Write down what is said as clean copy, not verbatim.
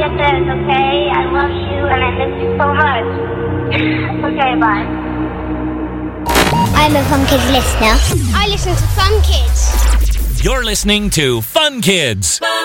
get this, okay? I love you and I miss you so much. Okay, bye. I'm a Fun Kids listener. I listen to Fun Kids. You're listening to Fun Kids.